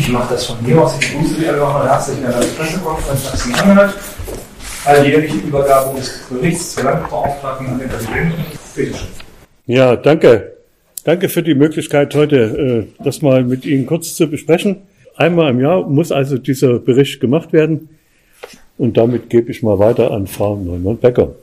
Ich mache das von mir aus. Ich begrüße Sie alle nochmal herzlich in der Pressekonferenz nach Sie anhört. Alljährliche Übergabe des Berichts zur Landesbeauftragten an den Präsidenten. Bitte schön. Ja, danke. Danke für die Möglichkeit, heute das mal mit Ihnen kurz zu besprechen. Einmal im Jahr muss also dieser Bericht gemacht werden. Und damit gebe ich mal weiter an Frau Neumann-Becker.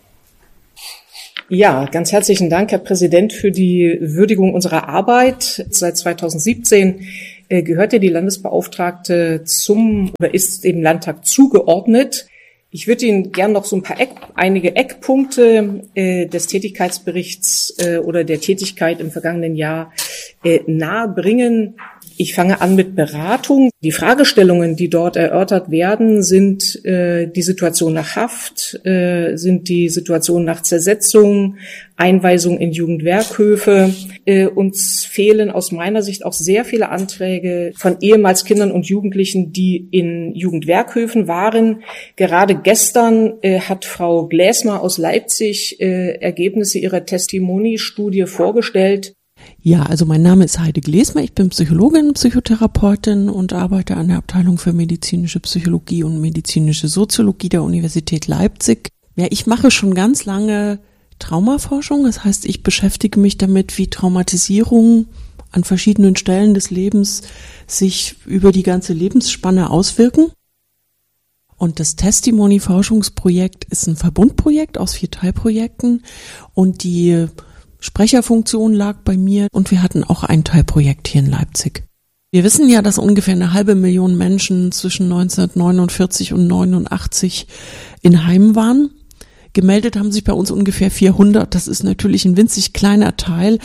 Ja, ganz herzlichen Dank, Herr Präsident, für die Würdigung unserer Arbeit. Seit 2017 gehört ja die Landesbeauftragte ist dem Landtag zugeordnet. Ich würde Ihnen gern noch so einige Eckpunkte des Tätigkeitsberichts oder der Tätigkeit im vergangenen Jahr nahebringen. Ich fange an mit Beratung. Die Fragestellungen, die dort erörtert werden, sind die Situation nach Haft, sind die Situation nach Zersetzung, Einweisung in Jugendwerkhöfe. Uns fehlen aus meiner Sicht auch sehr viele Anträge von ehemals Kindern und Jugendlichen, die in Jugendwerkhöfen waren. Gerade gestern hat Frau Gläsmer aus Leipzig Ergebnisse ihrer Testimoniestudie vorgestellt. Ja, also mein Name ist Heide Gläsmer, ich bin Psychologin, Psychotherapeutin und arbeite an der Abteilung für medizinische Psychologie und medizinische Soziologie der Universität Leipzig. Ja, ich mache schon ganz lange Traumaforschung, das heißt, ich beschäftige mich damit, wie Traumatisierung an verschiedenen Stellen des Lebens sich über die ganze Lebensspanne auswirken. Und das Testimony-Forschungsprojekt ist ein Verbundprojekt aus 4 Teilprojekten und die Sprecherfunktion lag bei mir und wir hatten auch ein Teilprojekt hier in Leipzig. Wir wissen ja, dass ungefähr 500.000 Menschen zwischen 1949 und 1989 in Heimen waren. Gemeldet haben sich bei uns ungefähr 400. Das ist natürlich ein winzig kleiner Teil,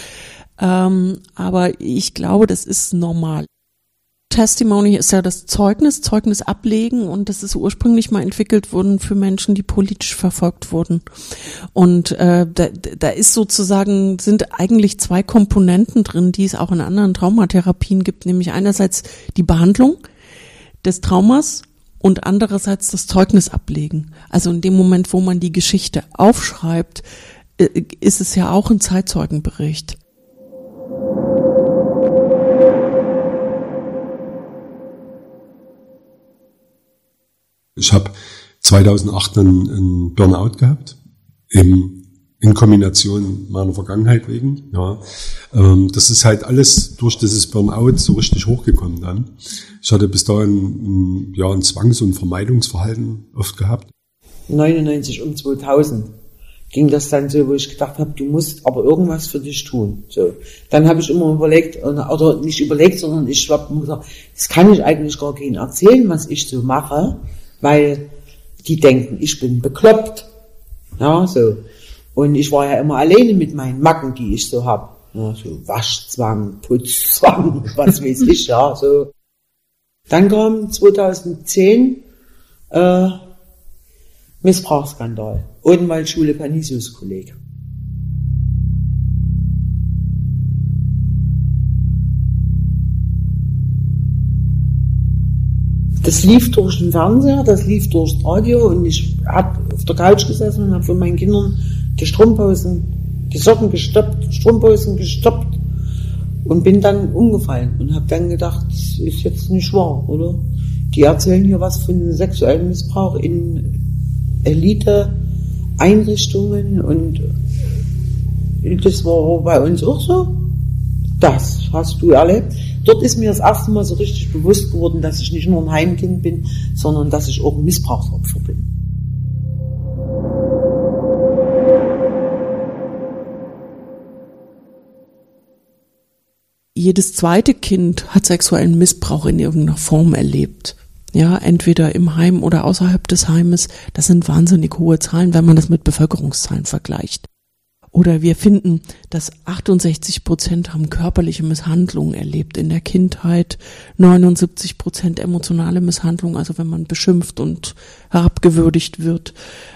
aber ich glaube, das ist normal. Testimony ist ja das Zeugnis ablegen und das ist ursprünglich mal entwickelt worden für Menschen, die politisch verfolgt wurden. Und da ist sozusagen, sind eigentlich 2 Komponenten drin, die es auch in anderen Traumatherapien gibt, nämlich einerseits die Behandlung des Traumas und andererseits das Zeugnis ablegen. Also in dem Moment, wo man die Geschichte aufschreibt, ist es ja auch ein Zeitzeugenbericht. Ich habe 2008 einen Burnout gehabt, in Kombination meiner Vergangenheit wegen. Ja, das ist halt alles durch dieses Burnout so richtig hochgekommen dann. Ich hatte bis dahin ein Zwangs- und Vermeidungsverhalten oft gehabt. 99 und 2000 ging das dann so, wo ich gedacht habe, du musst aber irgendwas für dich tun. So, dann habe ich immer überlegt, oder nicht überlegt, sondern ich habe mir gesagt, das kann ich eigentlich gar keinen erzählen, was ich so mache, weil die denken, ich bin bekloppt. Ja, so. Und ich war ja immer alleine mit meinen Macken, die ich so habe. Ja, so Waschzwang, Putzzwang, was weiß ich, ja, so. Dann kam 2010 Missbrauchsskandal. Odenwaldschule Canisius-Kolleg. Das lief durch den Fernseher, das lief durchs Radio und ich habe auf der Couch gesessen und habe von meinen Kindern die Socken gestoppt, Strumpfhosen gestoppt und bin dann umgefallen und habe dann gedacht, das ist jetzt nicht wahr, oder? Die erzählen hier was von sexuellem Missbrauch in Elite-Einrichtungen und das war bei uns auch so. Das hast du erlebt. Dort ist mir das erste Mal so richtig bewusst geworden, dass ich nicht nur ein Heimkind bin, sondern dass ich auch ein Missbrauchsopfer bin. Jedes zweite Kind hat sexuellen Missbrauch in irgendeiner Form erlebt. Ja, entweder im Heim oder außerhalb des Heimes. Das sind wahnsinnig hohe Zahlen, wenn man das mit Bevölkerungszahlen vergleicht. Oder wir finden, dass 68% haben körperliche Misshandlungen erlebt in der Kindheit, 79% emotionale Misshandlungen, also wenn man beschimpft und herabgewürdigt wird,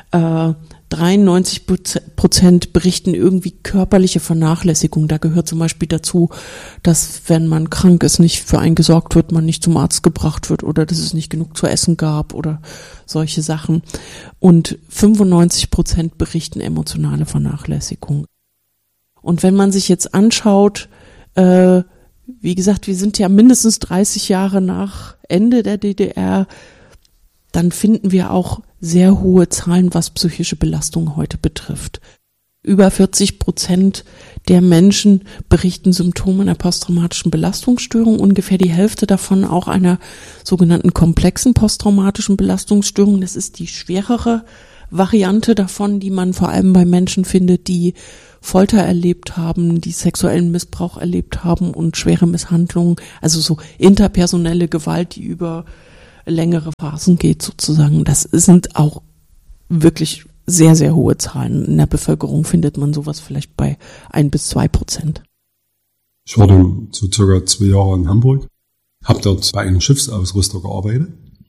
93% berichten irgendwie körperliche Vernachlässigung. Da gehört zum Beispiel dazu, dass wenn man krank ist, nicht für einen gesorgt wird, man nicht zum Arzt gebracht wird oder dass es nicht genug zu essen gab oder solche Sachen. Und 95% berichten emotionale Vernachlässigung. Und wenn man sich jetzt anschaut, wie gesagt, wir sind ja mindestens 30 Jahre nach Ende der DDR, dann finden wir auch sehr hohe Zahlen, was psychische Belastung heute betrifft. Über 40% der Menschen berichten Symptome einer posttraumatischen Belastungsstörung, ungefähr die Hälfte davon auch einer sogenannten komplexen posttraumatischen Belastungsstörung. Das ist die schwerere Variante davon, die man vor allem bei Menschen findet, die Folter erlebt haben, die sexuellen Missbrauch erlebt haben und schwere Misshandlungen, also so interpersonelle Gewalt, die über längere Phasen geht sozusagen. Das sind auch wirklich sehr, sehr hohe Zahlen. In der Bevölkerung findet man sowas vielleicht bei 1-2%. Ich war dann so circa 2 Jahre in Hamburg, habe dort bei einem Schiffsausrüster gearbeitet,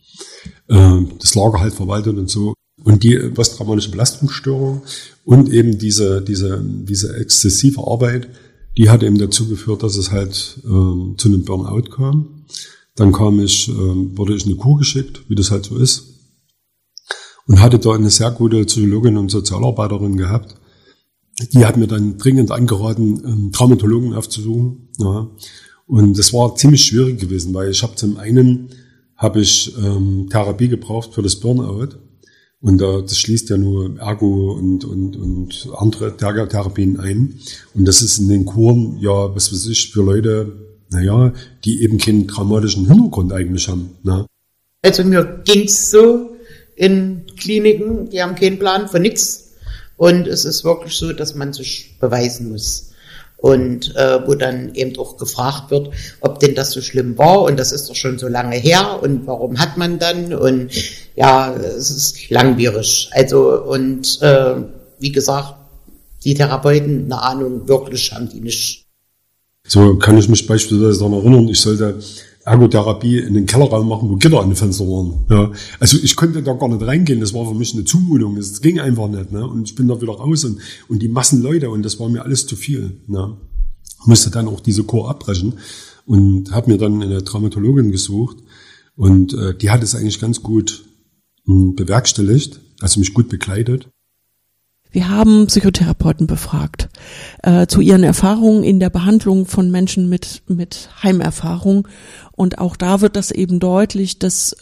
das Lager halt verwaltet und so. Und die posttraumatische Belastungsstörung und eben diese exzessive Arbeit, die hat eben dazu geführt, dass es halt zu einem Burnout kam. Dann wurde ich in eine Kur geschickt, wie das halt so ist. Und hatte da eine sehr gute Psychologin und Sozialarbeiterin gehabt. Die hat mir dann dringend angeraten, einen Traumatologen aufzusuchen. Ja. Und das war ziemlich schwierig gewesen, weil zum einen habe ich Therapie gebraucht für das Burnout. Und das schließt ja nur Ergo und andere Therapien ein. Und das ist in den Kuren, ja, was weiß ich, für Leute, die eben keinen traumatischen Hintergrund eigentlich haben. Ne? Also mir ging's so in Kliniken, die haben keinen Plan von nichts. Und es ist wirklich so, dass man sich beweisen muss. Und wo dann eben auch gefragt wird, ob denn das so schlimm war. Und das ist doch schon so lange her. Und warum hat man dann? Und ja, es ist langwierig. Also und wie gesagt, die Therapeuten, eine Ahnung, wirklich haben die nicht. So kann ich mich beispielsweise daran erinnern, ich sollte Ergotherapie in den Kellerraum machen, wo Gitter an den Fenstern waren. Ja. Also ich konnte da gar nicht reingehen, das war für mich eine Zumutung, das ging einfach nicht. Ne? Und ich bin da wieder raus und die Massen Leute und das war mir alles zu viel. Ne? Musste dann auch diese Kur abbrechen und habe mir dann eine Traumatologin gesucht und die hat es eigentlich ganz gut bewerkstelligt, also mich gut begleitet. Wir haben Psychotherapeuten befragt zu ihren Erfahrungen in der Behandlung von Menschen mit Heimerfahrung. Und auch da wird das eben deutlich, dass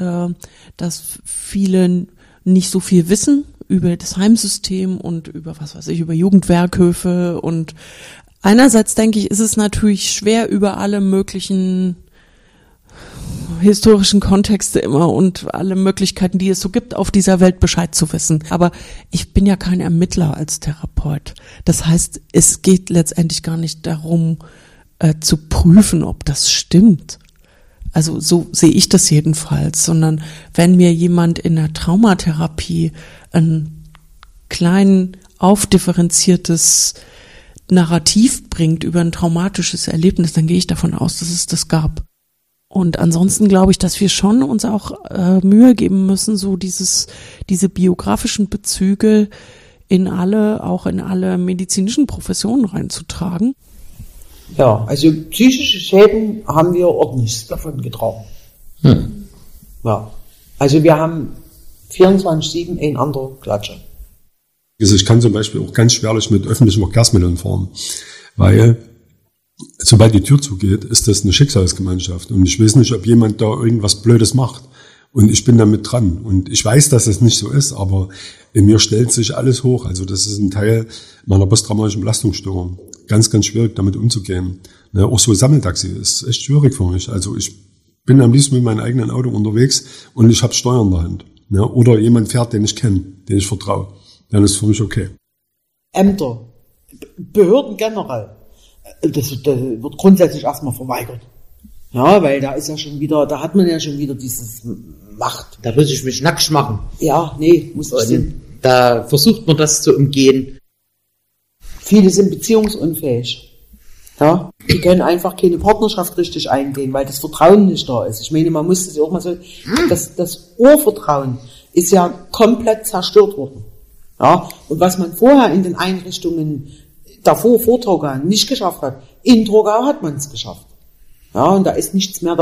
viele nicht so viel wissen über das Heimsystem und über, über Jugendwerkhöfe. Und einerseits denke ich, ist es natürlich schwer, über alle möglichen historischen Kontexte immer und alle Möglichkeiten, die es so gibt, auf dieser Welt Bescheid zu wissen. Aber ich bin ja kein Ermittler als Therapeut. Das heißt, es geht letztendlich gar nicht darum, zu prüfen, ob das stimmt. Also so sehe ich das jedenfalls, sondern wenn mir jemand in der Traumatherapie ein klein aufdifferenziertes Narrativ bringt über ein traumatisches Erlebnis, dann gehe ich davon aus, dass es das gab. Und ansonsten glaube ich, dass wir schon uns auch Mühe geben müssen, so diese biografischen Bezüge auch in alle medizinischen Professionen reinzutragen. Ja, also psychische Schäden haben wir ordentlich davon getragen. Ja, also wir haben 24/7 ein anderer Klatsche. Also ich kann zum Beispiel auch ganz schwerlich mit öffentlichen Verkehrsmitteln fahren, weil sobald die Tür zugeht, ist das eine Schicksalsgemeinschaft. Und ich weiß nicht, ob jemand da irgendwas Blödes macht. Und ich bin da mit dran. Und ich weiß, dass es nicht so ist, aber in mir stellt sich alles hoch. Also das ist ein Teil meiner posttraumatischen Belastungsstörung. Ganz, ganz schwierig, damit umzugehen. Ne, auch so Sammeltaxi ist echt schwierig für mich. Also ich bin am liebsten mit meinem eigenen Auto unterwegs und ich habe Steuern in der Hand. Ne, oder jemand fährt, den ich kenne, den ich vertraue. Dann ist es für mich okay. Ämter, Behörden generell. Das wird grundsätzlich erstmal verweigert. Ja, weil da hat man ja schon wieder dieses Macht. Da muss ich mich nackig machen. Ja, nee, muss nicht sein. Da versucht man das zu umgehen. Viele sind beziehungsunfähig. Ja, die können einfach keine Partnerschaft richtig eingehen, weil das Vertrauen nicht da ist. Ich meine, man muss das ja auch mal so, das Urvertrauen ist ja komplett zerstört worden. Ja, und was man vorher in den Einrichtungen vor Torgau nicht geschafft hat, in Torgau hat man es geschafft. Ja, und da ist nichts mehr